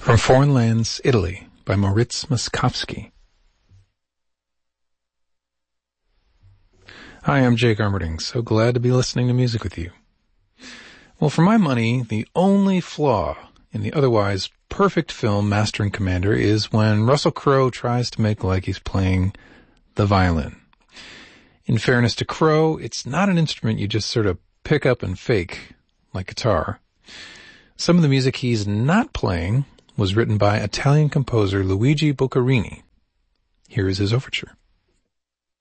From Foreign Lands, Italy, by Moritz Moskowski. Hi, I'm Jake Armerding. So glad to be listening to music with you. Well, for my money, the only flaw in the otherwise perfect film Master and Commander is when Russell Crowe tries to make like he's playing the violin. In fairness to Crowe, it's not an instrument you just sort of pick up and fake, like guitar. Some of the music he's not playing was written by Italian composer Luigi Boccherini. Here is his overture.